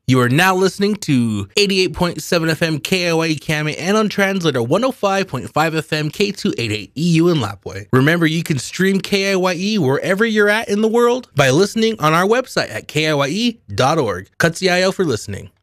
You are now listening to 88.7 FM KIYE Kame and on translator 105.5 FM K288 EU in Lapwai. Remember, you can stream KIYE wherever you're at in the world by listening on our website at kiye.org. Katsiayo for listening.